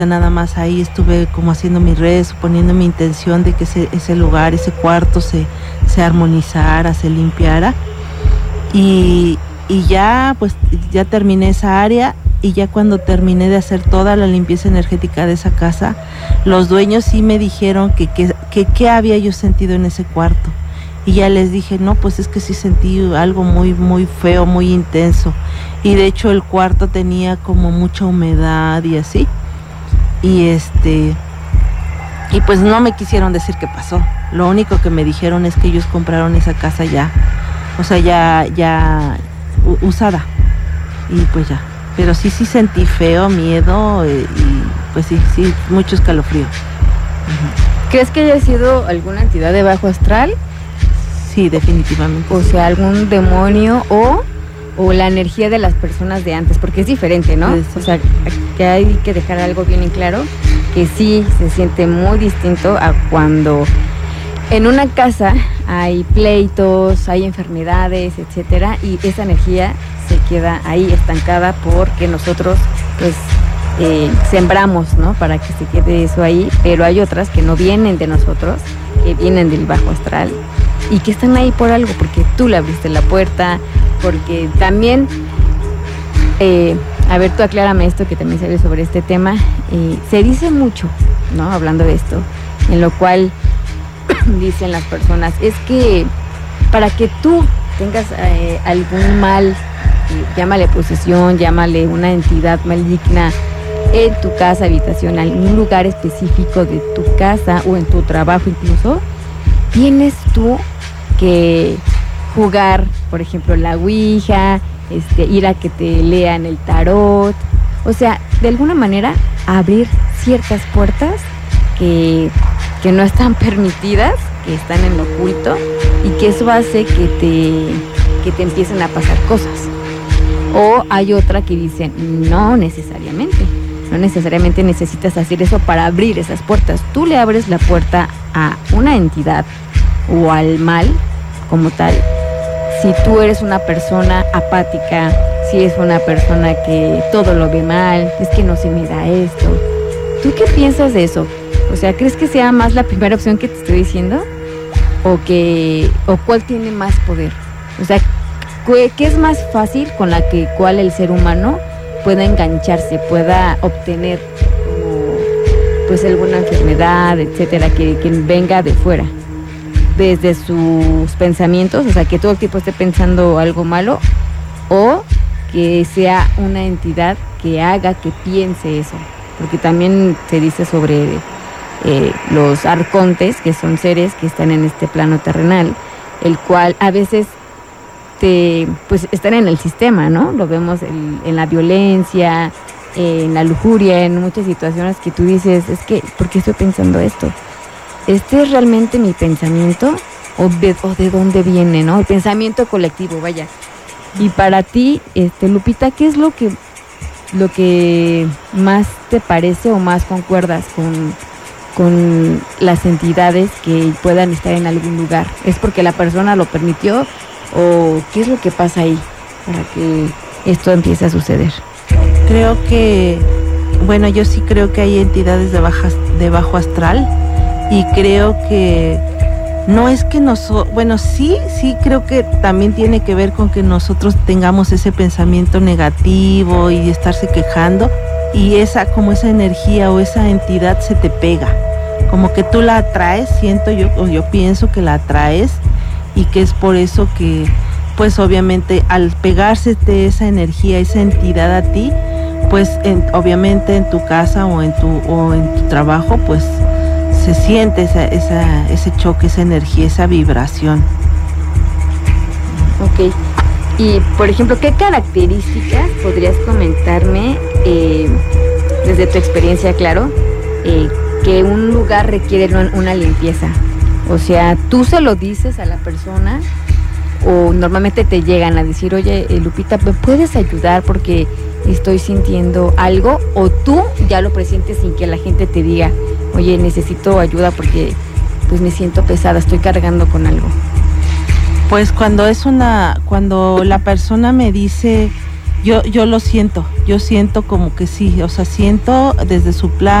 nada más ahí estuve como haciendo mi rezo, poniendo mi intención de que ese lugar, ese cuarto se armonizara, se limpiara. Y ya pues ya terminé esa área, y ya cuando terminé de hacer toda la limpieza energética de esa casa, los dueños sí me dijeron que qué había yo sentido en ese cuarto. Y ya les dije, no, pues es que sí sentí algo muy, muy feo, muy intenso. Y de hecho el cuarto tenía como mucha humedad y así. Y pues no me quisieron decir qué pasó. Lo único que me dijeron es que ellos compraron esa casa ya, o sea, ya usada. Y pues ya. Pero sí sentí feo, miedo, y pues sí, mucho escalofrío. ¿Crees que haya sido alguna entidad de bajo astral? Sí, definitivamente. O sea, algún demonio o la energía de las personas de antes, porque es diferente, ¿no? Sí. O sea, que hay que dejar algo bien en claro, que sí se siente muy distinto a cuando en una casa hay pleitos, hay enfermedades, etcétera, y esa energía se queda ahí estancada porque nosotros, pues, sembramos, ¿no? Para que se quede eso ahí, pero hay otras que no vienen de nosotros, que vienen del bajo astral y que están ahí por algo, porque tú le abriste la puerta, porque también, a ver, tú aclárame esto que también sabes sobre este tema, se dice mucho, ¿no? Hablando de esto, en lo cual dicen las personas, es que para que tú tengas algún mal, llámale posesión, llámale una entidad maligna en tu casa, habitación, en algún lugar específico de tu casa o en tu trabajo incluso, tienes tú que jugar, por ejemplo, la ouija, ir a que te lean el tarot, o sea, de alguna manera abrir ciertas puertas que no están permitidas, que están en lo oculto, y que eso hace que te empiecen a pasar cosas. O hay otra que dicen, no necesariamente necesitas hacer eso para abrir esas puertas. Tú le abres la puerta a una entidad o al mal como tal si tú eres una persona apática, si es una persona que todo lo ve mal, es que no se me da esto. ¿Tú qué piensas de eso? O sea, ¿crees que sea más la primera opción que te estoy diciendo? ¿O cuál tiene más poder? O sea, ¿qué es más fácil con la cual el ser humano pueda engancharse, pueda obtener como, pues, alguna enfermedad, etcétera, que venga de fuera, desde sus pensamientos, o sea, que todo el tiempo esté pensando algo malo, o que sea una entidad que haga que piense eso? Porque también se dice sobre los arcontes, que son seres que están en este plano terrenal, el cual a veces pues están en el sistema, ¿no? Lo vemos en la violencia, en la lujuria, en muchas situaciones que tú dices, es que, ¿por qué estoy pensando esto? ¿Este es realmente mi pensamiento? ¿O de dónde viene, no? El pensamiento colectivo, vaya. Y para ti, Lupita, ¿qué es lo que más te parece o más concuerdas con las entidades que puedan estar en algún lugar? ¿Es porque la persona lo permitió o qué es lo que pasa ahí para que esto empiece a suceder? Creo que, bueno, yo sí creo que hay entidades de bajo astral, y creo que no es que bueno, sí creo que también tiene que ver con que nosotros tengamos ese pensamiento negativo y estarse quejando, y esa energía o esa entidad se te pega, como que tú la atraes, siento yo, o yo pienso que la atraes, y que es por eso que, pues obviamente al pegarse de esa energía, esa entidad a ti, pues obviamente en tu casa o en tu trabajo, pues se siente ese choque, esa energía, esa vibración. Ok. Y, por ejemplo, ¿qué características podrías comentarme, desde tu experiencia, claro, que un lugar requiere una limpieza? O sea, ¿tú se lo dices a la persona o normalmente te llegan a decir, oye, Lupita, ¿me puedes ayudar porque estoy sintiendo algo? O tú ya lo presientes sin que la gente te diga, oye, necesito ayuda porque pues me siento pesada, estoy cargando con algo. Pues cuando la persona me dice yo lo siento, yo siento como que sí, o sea, siento desde su plan